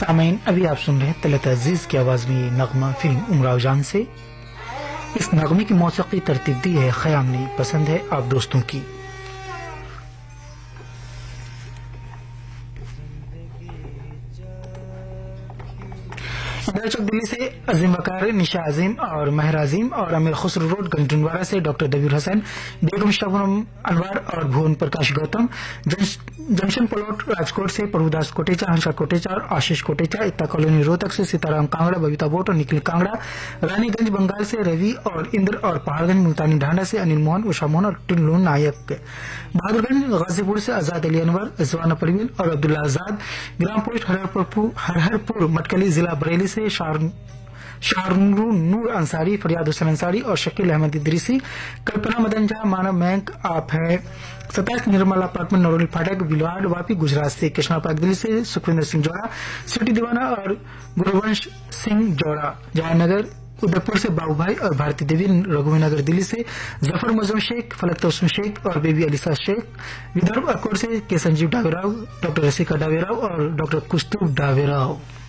सामईन, अभी आप सुन रहे हैं तलत अजीज की आवाज में ये नगमा फिल्म उमराव जान से। इस नगमे की मौसीकी तरतीब दी है खयाम ने, पसंद है आप दोस्तों की। दिल्ली से अजीम वकार, निशा अजीम और महर अजीम और अमीर खुसरो रोड गंजनवाड़ा से डॉक्टर दबीर हसन, बेगम शबनम अनवर और भुवन प्रकाश गौतम, जंक्शन प्लॉट राजकोट से प्रभुदास कोटेचा, हंसा कोटेचा और आशीष कोटेचा, इत्ता कॉलोनी रोहतक से सीताराम कांगड़ा, बबीता बोट और निखिल कांगड़ा, रानीगंज बंगाल से रवि और इंद्र और पहाड़गंज मुल्तानी ढांडा से अनिल मोहन, उषा मोहन और टिल्लू नायक, बहादुरगंज गाजीपुर से आजाद अली अनवर, जवाना परवीन और अब्दुल्ला आजाद, ग्राम पोस्ट हरहरपुर मटकली जिला बरेली से शाहनूर अंसारी, फरियाद हुसैन अंसारी और शकील अहमद इदरीसी, कल्पना मदन झा, मानव बैंक आप है 27 निर्मला अपार्टमेंट नरोली फाटक बिलवाड़ वापी गुजरात से, कृष्णा पार्क दिल्ली से सुखविंदर सिंह जोड़ा, सिटी दीवाना और गुरुवंश सिंह जोड़ा, जवाहरनगर उदयपुर से बाबू भाई और भारती देवी, रघुवीनगर दिल्ली से जफर मुजम शेख, फलक तोसम शेख और बेबी अलीसा शेख, विदर्भ अकोट से के संजीव डावेराव, डॉक्टर रसिका डावेराव और डॉक्टर कुस्तुब डावेराव।